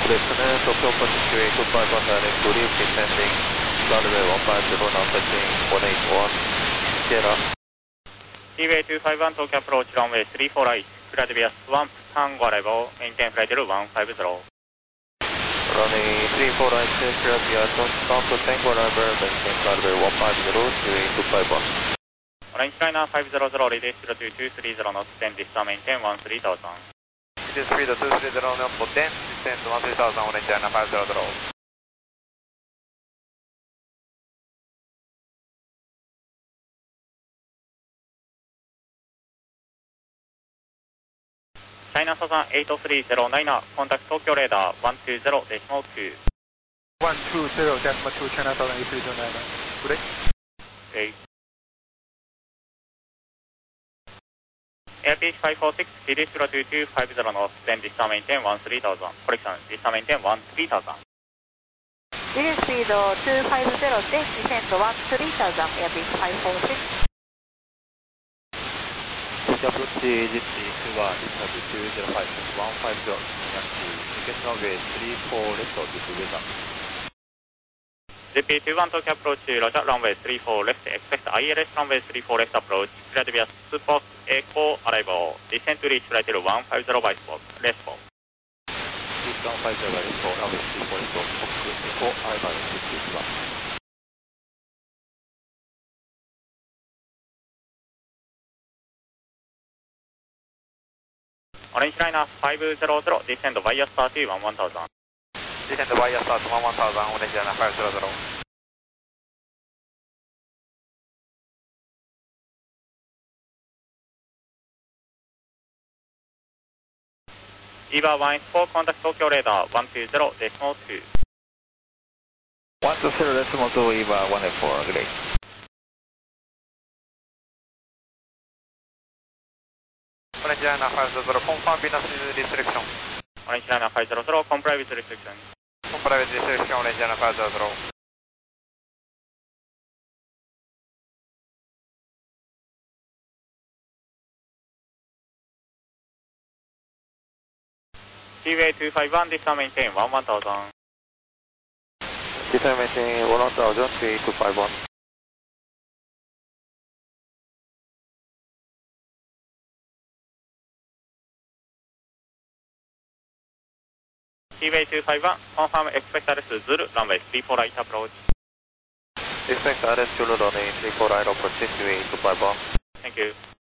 Good afternoon, Tokyo Pacific 251 direct to reef descending runway 150, now touching 181, Sierra. Seaway 251 Tokyo approach runway 34 right, clear to via swamp, Tango arrival, maintain flight level 150. Runway 34 right, clear via swamp, Tango arrival, maintain flight level 150, Seaway 251. Orange liner 500, release 0230 knots, then distance maintain 13,000. It is speed 230 knots for 10, descend 13,000, orange liner 500. China Southern 8309, contact Tokyo radar 120.2. 120.2, China Southern 8309. Good day. Okay. Airpeak 546, release 0250 knots, then distance maintain 13,000. Correction, distance maintain 13,000. Release speed 250, descend 13,000, Airpeak 546. Approach GT21, discharge 205, 150, indication runway 34 left, this is weather. GP21 Tokyo approach, roger, runway 34 left, expect ILS runway 34 left approach, clear to via Spock Echo arrival, descent to reach flight level 150 by Spock, left Spock. 150 by left, runway 34 left, Spock Echo arrival, GP21. Orange liner 500, descend via start 1000. Descend via start 1000, orange liner 500. EVA 184, contact Tokyo radar 120.2. 120.2, EVA 184, great. Orange liner 500, confirm Venus restriction. Orange liner 500, comply with restriction. Comply with restriction, orange liner 500. Seaway 251, distance maintain 1000. Distance maintain 1000, 3251. Seaway 251, confirm expect RS Zulu, runway 34 right approach. Expect RS Zulu runway 34 right approach, Seaway 251. Thank you.